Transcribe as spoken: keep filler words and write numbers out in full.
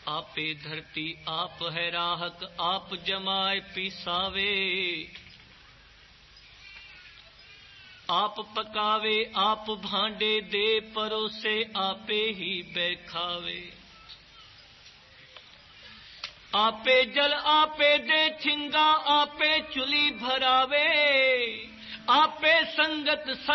आपे धरती आप है राहक, आप जमाए पिसावे, आप पकावे आप भांडे दे परोसे, आपे ही बैखावे। आपे जल आपे दे छिंगा, आपे चुली भरावे, आपे संगत